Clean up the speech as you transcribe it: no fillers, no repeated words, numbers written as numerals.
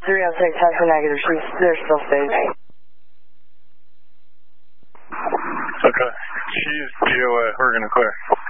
3 on 6, half negative. They're still safe. Okay. She's DOA. We're going to clear.